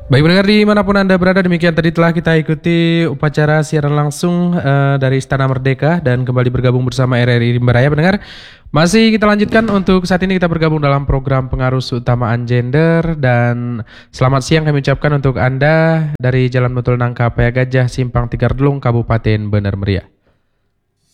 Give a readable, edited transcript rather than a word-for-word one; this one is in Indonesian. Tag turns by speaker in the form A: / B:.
A: Baik pendengar dimanapun Anda berada, demikian tadi telah kita ikuti upacara siaran langsung dari Istana Merdeka dan kembali bergabung bersama RRI Rimba pendengar. Masih kita lanjutkan untuk saat ini kita bergabung dalam program pengaruh keutamaan gender dan selamat siang kami ucapkan untuk Anda dari Jalan Betul Nangka Paya Gajah Simpang Tikardulung Kabupaten Bener Meriah.